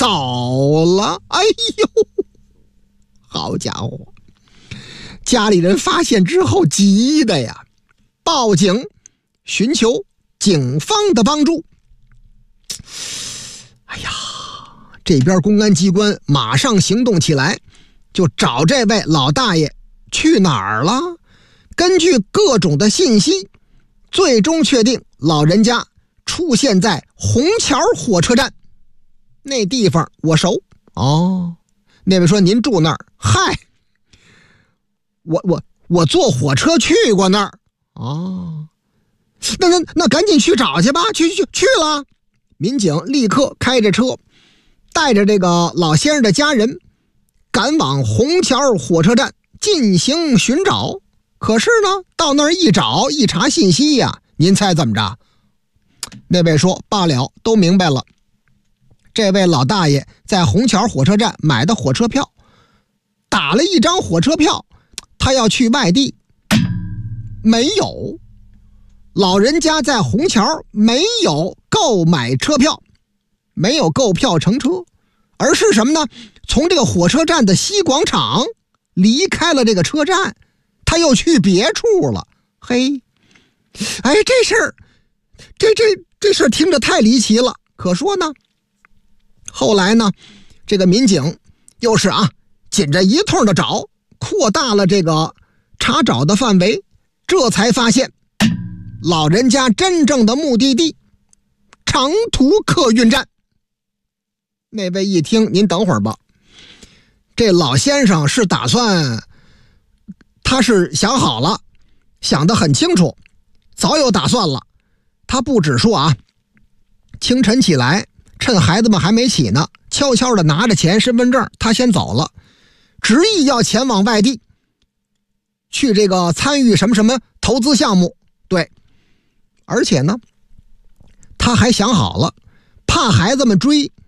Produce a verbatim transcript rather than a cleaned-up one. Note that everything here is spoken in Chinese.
走了。哎呦，好家伙，家里人发现之后急的呀，报警寻求警方的帮助。哎呀，这边公安机关马上行动起来，就找这位老大爷去哪儿了。根据各种的信息，最终确定老人家出现在虹桥火车站。那地方我熟哦。那位说您住那儿？嗨，我我我坐火车去过那儿。哦，那那那赶紧去找去吧，去去去了。民警立刻开着车，带着这个老先生的家人赶往虹桥火车站进行寻找。可是呢，到那儿一找一查信息呀，您猜怎么着？那位说罢了，都明白了。这位老大爷在虹桥火车站买的火车票，打了一张火车票，他要去外地，没有。老人家在虹桥没有购买车票，没有购票乘车，而是什么呢？从这个火车站的西广场离开了这个车站，他又去别处了。嘿，哎，这事儿，这这这事儿听着太离奇了。可说呢，后来呢，这个民警又是啊，紧着一通的找，扩大了这个查找的范围，这才发现老人家真正的目的地长途客运站。那位一听，您等会儿吧，这老先生是打算，他是想好了，想得很清楚，早有打算了。他不只说啊，清晨起来趁孩子们还没起呢，悄悄的拿着钱身份证他先走了，执意要前往外地去这个参与什么什么投资项目。对，而且呢他还想好了，怕孩子们追，